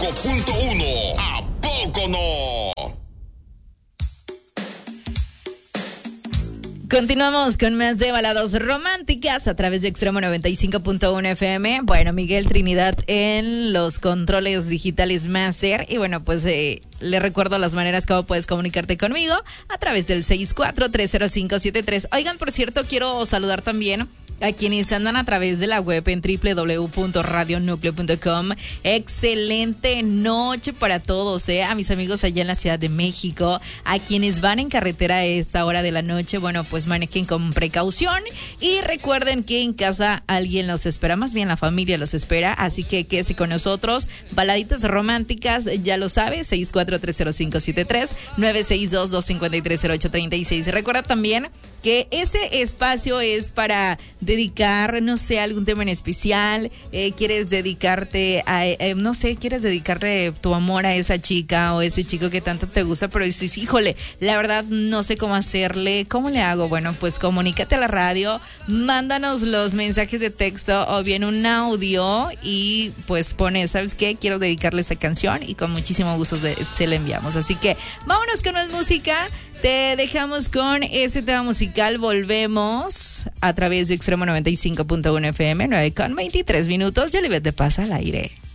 95.1. ¿A poco no? Continuamos con más de baladas románticas a través de Extremo 95.1 FM. Bueno, Miguel Trinidad en los controles digitales Master. Y bueno, pues le recuerdo las maneras como puedes comunicarte conmigo a través del 64-30573. Oigan, por cierto, quiero saludar también a quienes andan a través de la web en www.radionucleo.com. Excelente noche para todos, a mis amigos allá en la Ciudad de México, a quienes van en carretera a esta hora de la noche, bueno, pues manejen con precaución y recuerden que en casa alguien los espera, más bien la familia los espera, así que quédese con nosotros. Baladitas románticas, ya lo sabes, 64-30573, 962-253-0836. Recuerda también que este espacio es para dedicar, no sé, algún tema en especial, quieres dedicarte a, no sé, quieres dedicarle tu amor a esa chica o ese chico que tanto te gusta, pero dices, híjole, la verdad no sé cómo hacerle, ¿cómo le hago? Bueno, pues comunícate a la radio, mándanos los mensajes de texto o bien un audio y pues pones, ¿sabes qué? Quiero dedicarle esta canción y con muchísimo gusto se la enviamos. Así que vámonos con más música. Te dejamos con ese tema musical. Volvemos a través de Extremo 95.1 FM, 9:23. Ya le te pasa al aire.